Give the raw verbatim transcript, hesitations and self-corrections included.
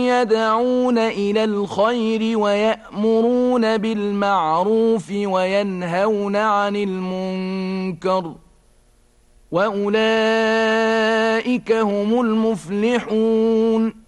يدعون إلى الخير ويأمرون بالمعروف وينهون عن المنكر وأولئك هم المفلحون